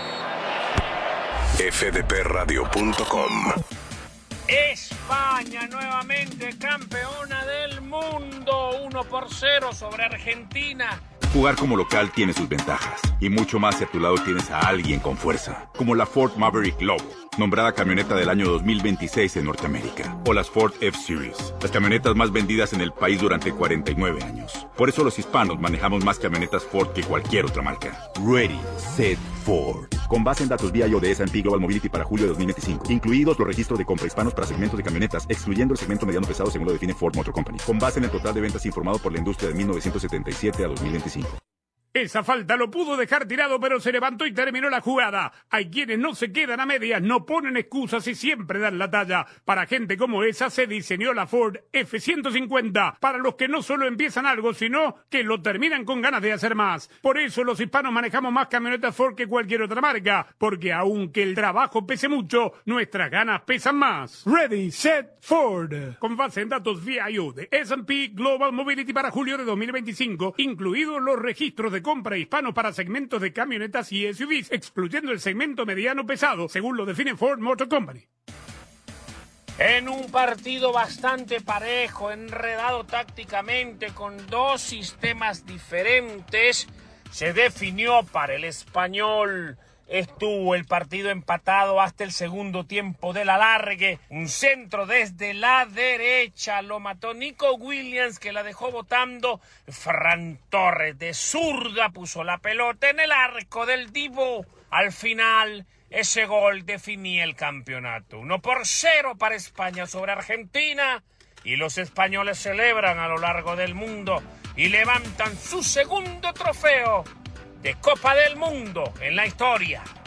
F D P radio punto com. España nuevamente campeona del mundo, uno por cero sobre Argentina. Jugar como local tiene sus ventajas, y mucho más si a tu lado tienes a alguien con fuerza, como la Ford Maverick Lobo, nombrada camioneta del año dos mil veintiséis en Norteamérica, o las Ford F-Series, las camionetas más vendidas en el país durante cuarenta y nueve años. Por eso los hispanos manejamos más camionetas Ford que cualquier otra marca. Ready, set, Ford. Con base en datos V I O de S and P Global Mobility para julio de dos mil veinticinco, incluidos los registros de compra hispanos para segmentos de camionetas, excluyendo el segmento mediano pesado según lo define Ford Motor Company, con base en el total de ventas informado por la industria de mil novecientos setenta y siete a dos mil veinticinco. Esa falta lo pudo dejar tirado, pero se levantó y terminó la jugada. Hay quienes no se quedan a medias, no ponen excusas y siempre dan la talla. Para gente como esa se diseñó la Ford F ciento cincuenta, para los que no solo empiezan algo, sino que lo terminan con ganas de hacer más. Por eso los hispanos manejamos más camionetas Ford que cualquier otra marca, porque aunque el trabajo pese mucho, nuestras ganas pesan más. Ready, set, Ford. Con base en datos V I O de S and P Global Mobility para julio de dos mil veinticinco, incluidos los registros de compra hispanos para segmentos de camionetas y S U Vs, excluyendo el segmento mediano pesado, según lo define Ford Motor Company. En un partido bastante parejo, enredado tácticamente con dos sistemas diferentes, se definió para el español estuvo el partido empatado hasta el segundo tiempo del alargue. Un centro desde la derecha lo mató Nico Williams, que la dejó botando. Ferran Torres de zurda puso la pelota en el arco del Divo. Al final, ese gol definía el campeonato. Uno por cero para España sobre Argentina. Y los españoles celebran a lo largo del mundo y levantan su segundo trofeo de Copa del Mundo en la historia.